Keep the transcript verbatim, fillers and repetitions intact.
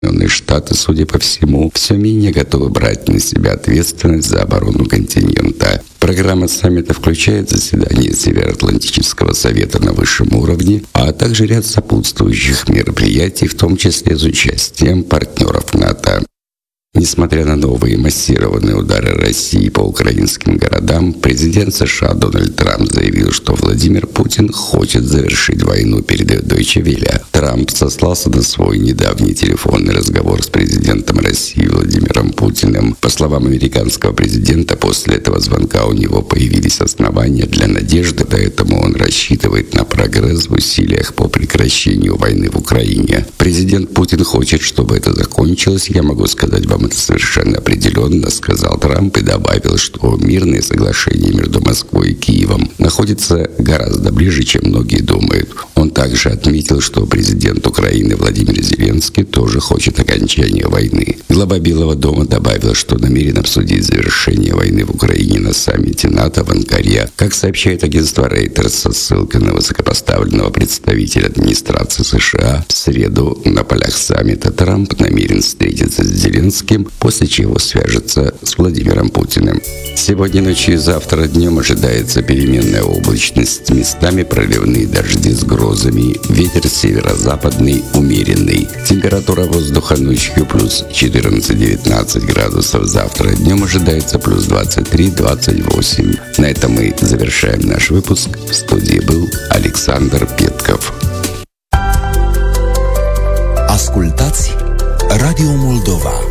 Соединенные Штаты, судя по всему, все менее готовы брать на себя ответственность за оборону континента. Программа саммита включает заседание Североатлантического совета на высшем уровне, а также ряд сопутствующих мероприятий, в том числе с участием партнеров НАТО. Несмотря на новые массированные удары России по украинским городам, президент США Дональд Трамп заявил, что Владимир Путин хочет завершить войну, передает Deutsche Welle. Трамп сослался на свой недавний телефонный разговор с президентом России Владимиром Путиным. По словам американского президента, после этого звонка у него появились основания для надежды, поэтому он рассчитывает на прогресс в усилиях по прекращению войны в Украине. Президент Путин хочет, чтобы это закончилось, я могу сказать вам это совершенно определенно, сказал Трамп и добавил, что мирные соглашения между Москвой и Киевом находятся гораздо ближе, чем многие думают. Он также отметил, что президент Украины Владимир Зеленский тоже хочет окончания войны. Глава Белого дома добавил, что намерен обсудить завершение войны в Украине на саммите НАТО в Анкаре. Как сообщает агентство Reuters со ссылкой на высокопоставленного представителя администрации США, в среду на полях саммита Трамп намерен встретиться с Зеленским, после чего свяжется с Владимиром Путиным. Сегодня ночью и завтра днем ожидается переменная облачность, местами проливные дожди с грозами, ветер северо-западный умеренный. Температура воздуха ночью плюс четырнадцать-девятнадцать градусов, завтра днем ожидается плюс двадцать три - двадцать восемь. На этом мы завершаем наш выпуск. В студии был Александр Петков. Ascultați Radio Moldova.